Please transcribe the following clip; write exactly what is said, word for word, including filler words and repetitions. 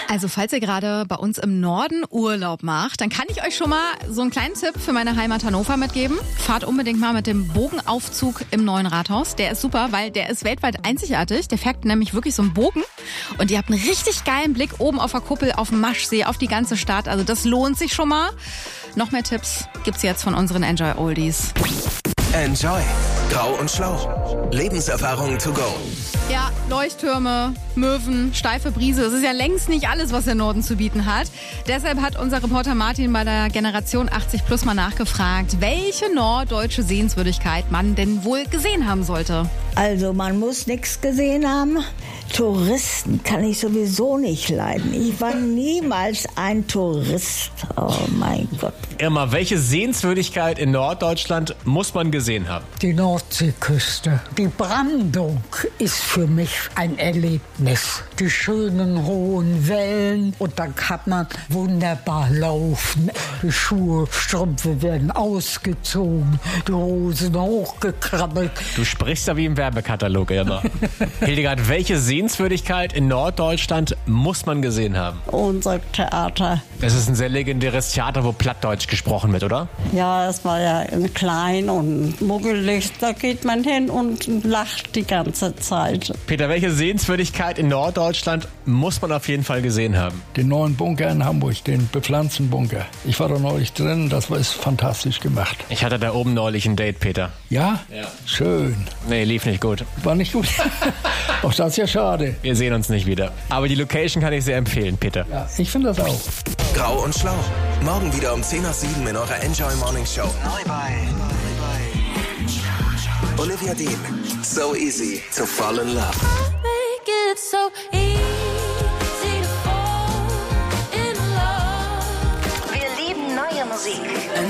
Also falls ihr gerade bei uns im Norden Urlaub macht, dann kann ich euch schon mal so einen kleinen Tipp für meine Heimat Hannover mitgeben. Fahrt unbedingt mal mit dem Bogenaufzug im neuen Rathaus. Der ist super, weil der ist weltweit einzigartig. Der fährt nämlich wirklich so einen Bogen und ihr habt einen richtig geilen Blick oben auf der Kuppel, auf den Maschsee, auf die ganze Stadt. Also das lohnt sich schon mal. Noch mehr Tipps gibt's jetzt von unseren Enjoy Oldies. Enjoy. Grau und Schlau. Lebenserfahrung to go. Ja, Leuchttürme, Möwen, steife Brise. Das ist ja längst nicht alles, was der Norden zu bieten hat. Deshalb hat unser Reporter Martin bei der Generation achtzig plus mal nachgefragt, welche norddeutsche Sehenswürdigkeit man denn wohl gesehen haben sollte. Also man muss nichts gesehen haben. Touristen kann ich sowieso nicht leiden. Ich war niemals ein Tourist. Oh mein Gott. Irma, welche Sehenswürdigkeit in Norddeutschland muss man gesehen haben? Die Nordseeküste. Die Brandung ist für mich ein Erlebnis. Die schönen hohen Wellen und dann kann man wunderbar laufen. Die Schuhe, Strümpfe werden ausgezogen, die Hosen hochgekrabbelt. Du sprichst ja wie im Werbekatalog, Irma. Hildegard, welche Sehenswürdigkeit in Norddeutschland muss man gesehen haben? Unser Theater. Es ist ein sehr legendäres Theater, wo Plattdeutsch gesprochen wird, oder? Ja, es war ja klein und muggelig. Da geht man hin und lacht die ganze Zeit. Peter, welche Sehenswürdigkeit in Norddeutschland muss man auf jeden Fall gesehen haben? Den neuen Bunker in Hamburg, den bepflanzten Bunker. Ich war da neulich drin, das war ist fantastisch gemacht. Ich hatte da oben neulich ein Date, Peter. Ja? Ja. Schön. Nee, lief nicht gut. War nicht gut? Auch das ist ja schade. Wir sehen uns nicht wieder. Aber die Location kann ich sehr empfehlen, Peter. Ja, ich finde das auch. Grau und Schlau. Morgen wieder um zehn nach sieben in eurer Enjoy Morning Show. Neu bei Olivia Dean. So easy to fall in love. Make it so easy to fall in love. Wir lieben neue Musik.